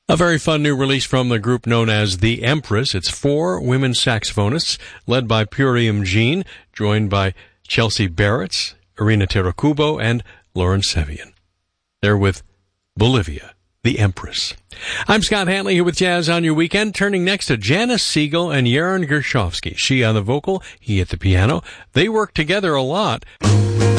A very fun new release from the group known as The Empress. It's 4 women saxophonists led by Purium Jean, joined by Chelsea Barretts, Irina Terakubo, and Lauren Sevian. They're with Bolivia, The Empress. I'm Scott Hanley here with Jazz on Your Weekend, turning next to Janice Siegel and Yaron Gershovsky. She on the vocal, he at the piano. They work together a lot.